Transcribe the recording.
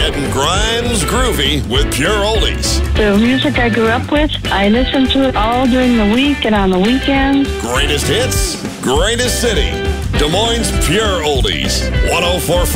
Getting Grimes groovy with Pure Oldies. The music I grew up with, I listen to it all during the week and on the weekends. Greatest hits, greatest city. Des Moines' Pure Oldies. 104.5